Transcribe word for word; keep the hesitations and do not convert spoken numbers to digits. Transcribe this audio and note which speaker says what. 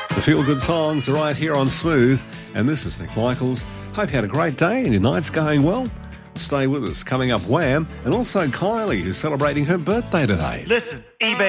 Speaker 1: The feel-good songs are right here on Smooth, and this is Nick Michaels. Hope you had a great day and your night's going well. Stay with us. Coming up, Wham, and also Kylie, who's celebrating her birthday today.
Speaker 2: Listen, eBay